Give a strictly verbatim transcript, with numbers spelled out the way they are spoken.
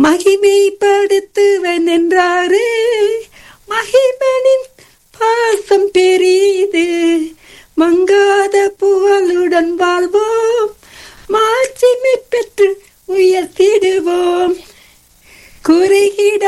மகிமைப்படுத்துவன் என்றாரு. மகிமனின் பாசம் பெரிது, மங்காத புகழுடன் வாழ்வோம், மாட்சிமை பெற்று உயர்த்திடுவோம். குறுகிட